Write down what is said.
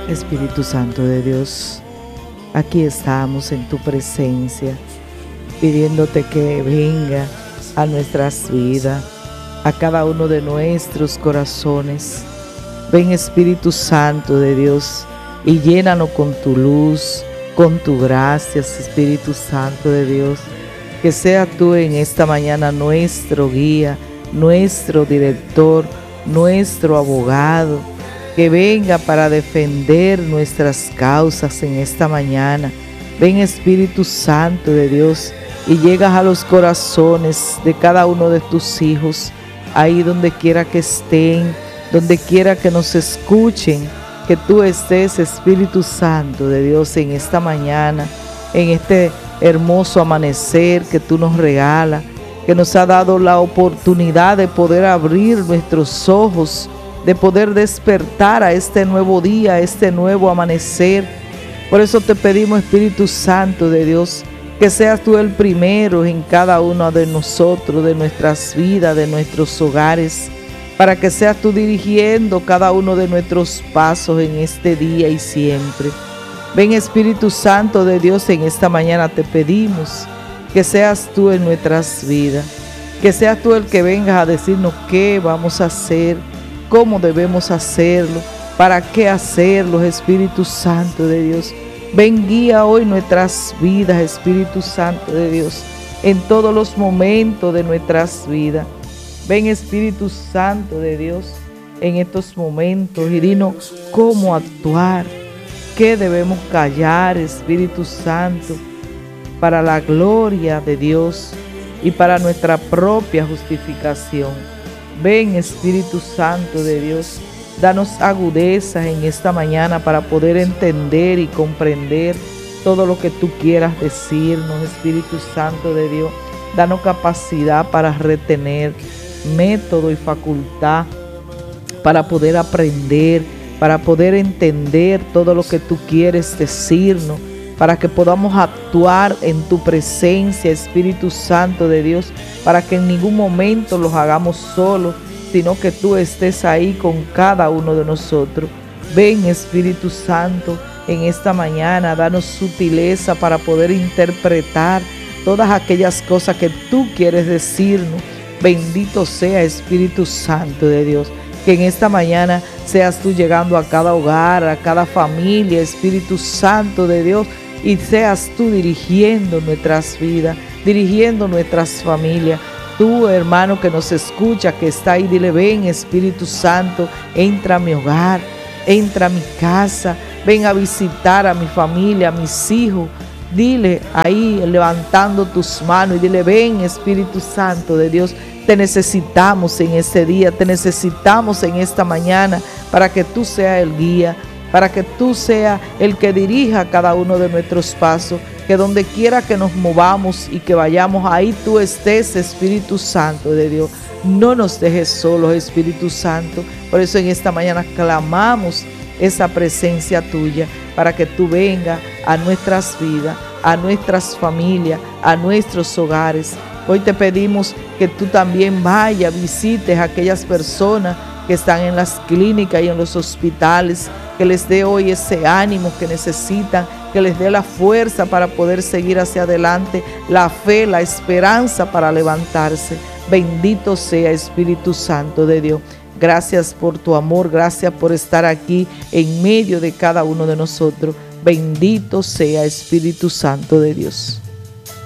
Espíritu Santo de Dios, aquí estamos en tu presencia, pidiéndote que venga a nuestras vidas, a cada uno de nuestros corazones. Ven, Espíritu Santo de Dios, y llénanos con tu luz, con tu gracia, Espíritu Santo de Dios. Que sea tú en esta mañana nuestro guía, nuestro director, nuestro abogado, que venga para defender nuestras causas en esta mañana. Ven, Espíritu Santo de Dios, y llegas a los corazones de cada uno de tus hijos, ahí donde quiera que estén, donde quiera que nos escuchen, que tú estés, Espíritu Santo de Dios, en esta mañana, en este hermoso amanecer que tú nos regalas, que nos ha dado la oportunidad de poder abrir nuestros ojos, de poder despertar a este nuevo día, a este nuevo amanecer. Por eso te pedimos, Espíritu Santo de Dios, que seas tú el primero en cada uno de nosotros, de nuestras vidas, de nuestros hogares, para que seas tú dirigiendo cada uno de nuestros pasos en este día y siempre. Ven, Espíritu Santo de Dios, en esta mañana te pedimos que seas tú en nuestras vidas, que seas tú el que vengas a decirnos qué vamos a hacer, cómo debemos hacerlo, para qué hacerlo, Espíritu Santo de Dios. Ven, guía hoy nuestras vidas, Espíritu Santo de Dios, en todos los momentos de nuestras vidas. Ven, Espíritu Santo de Dios, en estos momentos y dinos cómo actuar, qué debemos callar, Espíritu Santo, para la gloria de Dios y para nuestra propia justificación. Ven, Espíritu Santo de Dios, danos agudeza en esta mañana para poder entender y comprender todo lo que tú quieras decirnos, Espíritu Santo de Dios. Danos capacidad para retener, método y facultad para poder aprender, para poder entender todo lo que tú quieres decirnos, para que podamos actuar en tu presencia, Espíritu Santo de Dios, para que en ningún momento los hagamos solos, sino que tú estés ahí con cada uno de nosotros. Ven, Espíritu Santo, en esta mañana, danos sutileza para poder interpretar todas aquellas cosas que tú quieres decirnos. Bendito sea, Espíritu Santo de Dios, que en esta mañana seas tú llegando a cada hogar, a cada familia, Espíritu Santo de Dios, y seas tú dirigiendo nuestras vidas, dirigiendo nuestras familias. Tú, hermano que nos escucha, que está ahí, dile: ven, Espíritu Santo, entra a mi hogar, entra a mi casa, ven a visitar a mi familia, a mis hijos. Dile ahí, levantando tus manos, y dile: ven, Espíritu Santo de Dios, te necesitamos en este día, te necesitamos en esta mañana, para que tú seas el guía, para que tú seas el que dirija cada uno de nuestros pasos, que donde quiera que nos movamos y que vayamos, ahí tú estés, Espíritu Santo de Dios. No nos dejes solos, Espíritu Santo. Por eso en esta mañana clamamos esa presencia tuya, para que tú vengas a nuestras vidas, a nuestras familias, a nuestros hogares. Hoy te pedimos que tú también vayas, visites a aquellas personas que están en las clínicas y en los hospitales, que les dé hoy ese ánimo que necesitan, que les dé la fuerza para poder seguir hacia adelante, la fe, la esperanza para levantarse. Bendito sea, Espíritu Santo de Dios. Gracias por tu amor, gracias por estar aquí en medio de cada uno de nosotros. Bendito sea, Espíritu Santo de Dios.